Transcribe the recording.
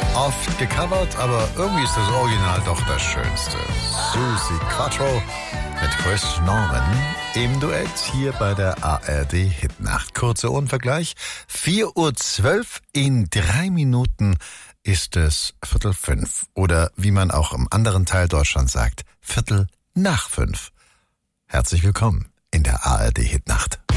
Oft gecovert, aber irgendwie ist das Original doch das Schönste. Suzi Quatro mit Chris Norman im Duett hier bei der ARD Hitnacht. Kurzer Ohrenvergleich. 4:12 Uhr, in 3 Minuten ist es 4:45. Oder wie man auch im anderen Teil Deutschlands sagt, 4:45. Herzlich willkommen in der ARD Hitnacht.